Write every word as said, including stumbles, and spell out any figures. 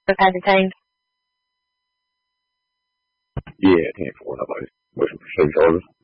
Had detained. Yeah, ten four, nobody's motion for pursuit charges.